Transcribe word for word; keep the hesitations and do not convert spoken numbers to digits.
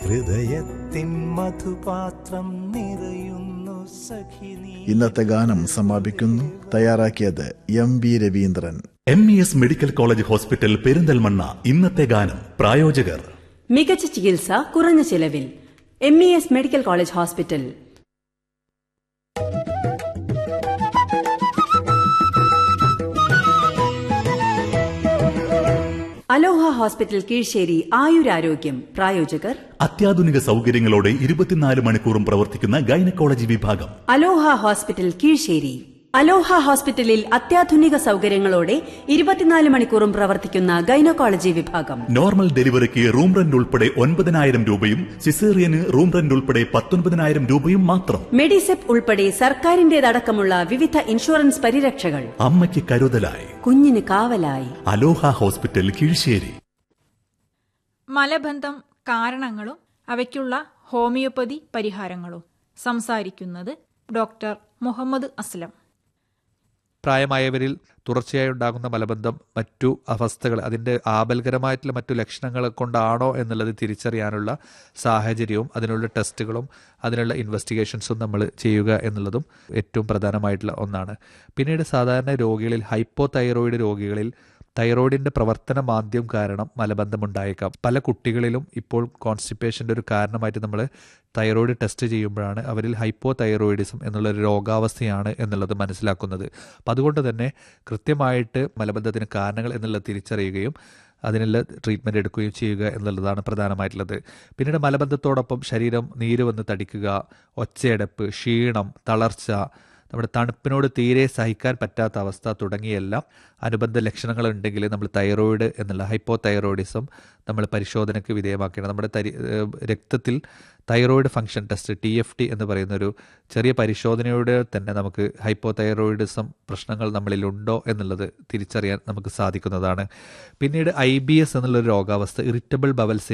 ഹൃദയത്തിൻ മധുപാത്രം നിറയുന്നു സഖിനി. ഇന്നത്തെ ഗാനം സമാപിക്കുന്നു. തയ്യാറാക്കിയത് M V Raveendran. M E S medical college hospital Perinthalmanna. ഇന്നത്തെ ഗാനം പ്രായോജകർ. മികച്ച ചികിത്സ കുറഞ്ഞ ചിലവിൽ. M E S medical college hospital. അലോഹ ഹോസ്പിറ്റൽ കീഴ്ശേരി. ആയുരാരോഗ്യം പ്രായോജകർ. അത്യാധുനിക സൗകര്യങ്ങളോടെ ഇരുപത്തിനാല് മണിക്കൂറും പ്രവർത്തിക്കുന്ന ഗൈനക്കോളജി വിഭാഗം. അലോഹ ഹോസ്പിറ്റൽ കീഴ്ശേരി. അലോഹ ഹോസ്പിറ്റലിൽ അത്യാധുനിക സൗകര്യങ്ങളോടെ ഇരുപത്തിനാല് മണിക്കൂറും പ്രവർത്തിക്കുന്ന ഗൈനക്കോളജി വിഭാഗം. നോർമൽ ഡെലിവറിക്ക് റൂം റെന്റ് ഉൾപ്പെടെ ഒൻപതിനായിരം രൂപയും സിസേറിയന് റൂം റെന്റ് ഉൾപ്പെടെ പത്തൊൻപതിനായിരം രൂപയും മാത്രം. മെഡിസെപ് ഉൾപ്പെടെ സർക്കാരിന്റേതടക്കമുള്ള വിവിധ ഇൻഷുറൻസ് പരിരക്ഷകൾ. അമ്മയ്ക്ക് കരുതലായി, കുഞ്ഞിന് കാവലായി. അലോഹ ഹോസ്പിറ്റൽ കീഴ്ശേരി. മലബന്ധം കാരണങ്ങളും അവയ്ക്കുള്ള ഹോമിയോപ്പതി പരിഹാരങ്ങളും. സംസാരിക്കുന്നത് ഡോക്ടർ മുഹമ്മദ് അസ്ലം. പ്രായമായവരിൽ തുടർച്ചയായി ഉണ്ടാകുന്ന മലബന്ധം മറ്റു അവസ്ഥകൾ, അതിൻ്റെ ആപൽകരമായിട്ടുള്ള മറ്റു ലക്ഷണങ്ങൾ കൊണ്ടാണോ എന്നുള്ളത് തിരിച്ചറിയാനുള്ള സാഹചര്യവും അതിനുള്ള ടെസ്റ്റുകളും അതിനുള്ള ഇൻവെസ്റ്റിഗേഷൻസും നമ്മൾ ചെയ്യുക എന്നുള്ളതും ഏറ്റവും പ്രധാനമായിട്ടുള്ള ഒന്നാണ്. പിന്നീട് സാധാരണ രോഗികളിൽ, ഹൈപ്പോ തൈറോയിഡ് രോഗികളിൽ തൈറോയിഡിൻ്റെ പ്രവർത്തന മാന്ദ്യം കാരണം മലബന്ധമുണ്ടായേക്കാം. പല കുട്ടികളിലും ഇപ്പോൾ കോൺസ്റ്റിപ്പേഷൻ്റെ ഒരു കാരണമായിട്ട് നമ്മൾ തൈറോയിഡ് ടെസ്റ്റ് ചെയ്യുമ്പോഴാണ് അവരിൽ ഹൈപ്പോ തൈറോയിഡിസം എന്നുള്ളൊരു രോഗാവസ്ഥയാണ് എന്നുള്ളത് മനസ്സിലാക്കുന്നത്. അപ്പം അതുകൊണ്ട് തന്നെ കൃത്യമായിട്ട് മലബന്ധത്തിന് കാരണങ്ങൾ എന്നുള്ളത് തിരിച്ചറിയുകയും അതിനുള്ള ട്രീറ്റ്മെൻറ്റ് എടുക്കുകയും ചെയ്യുക എന്നുള്ളതാണ് പ്രധാനമായിട്ടുള്ളത്. പിന്നീട് മലബന്ധത്തോടൊപ്പം ശരീരം നീര് വന്ന് തടിക്കുക, ഒച്ചയടപ്പ്, ക്ഷീണം, തളർച്ച, നമ്മുടെ തണുപ്പിനോട് തീരെ സഹിക്കാൻ പറ്റാത്ത അവസ്ഥ തുടങ്ങിയെല്ലാം അനുബന്ധ ലക്ഷണങ്ങൾ ഉണ്ടെങ്കിൽ നമ്മൾ തൈറോയിഡ് എന്നുള്ള ഹൈപ്പോ തൈറോയിഡിസം നമ്മൾ പരിശോധനയ്ക്ക് വിധേയമാക്കണം. നമ്മുടെ തരി രക്തത്തിൽ thyroid function test, T F T എന്ന് പറയുന്നൊരു ചെറിയ പരിശോധനയോടെ തന്നെ നമുക്ക് ഹൈപ്പോ തൈറോയിഡിസം പ്രശ്നങ്ങൾ നമ്മളിലുണ്ടോ എന്നുള്ളത് തിരിച്ചറിയാൻ നമുക്ക് സാധിക്കുന്നതാണ്. പിന്നീട് ഐ ബി എസ് എന്നുള്ളൊരു രോഗാവസ്ഥ, ഇറിറ്റബിൾ ബവൽ